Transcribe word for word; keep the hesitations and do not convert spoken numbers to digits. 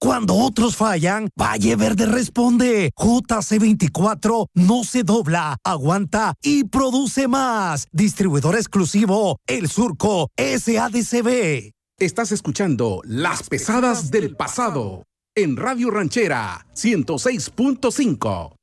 Cuando otros fallan, Valle Verde responde. J C veinticuatro no se dobla, aguanta y produce más. Distribuidor exclusivo, El Surco S A D C B. Estás escuchando Las Pesadas del Pasado en Radio Ranchera ciento seis punto cinco.